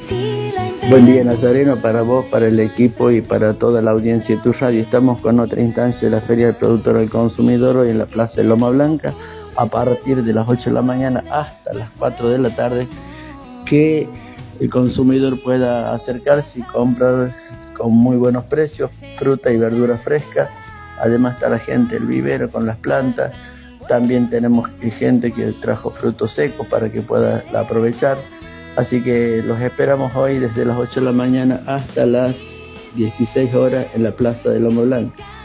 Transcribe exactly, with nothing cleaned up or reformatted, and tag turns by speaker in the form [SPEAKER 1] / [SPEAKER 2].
[SPEAKER 1] Buen día, Nazareno, para vos, para el equipo y para toda la audiencia de tu radio. Estamos con otra instancia de la Feria del Productor al Consumidor hoy en la Plaza de Loma Blanca a partir de las ocho de la mañana hasta las cuatro de la tarde, que el consumidor pueda acercarse y comprar con muy buenos precios fruta y verdura fresca. Además está la gente del vivero con las plantas. También tenemos gente que trajo frutos secos para que pueda aprovechar. Así que los esperamos hoy desde las ocho de la mañana hasta las dieciséis horas en la Plaza de Loma Blanca.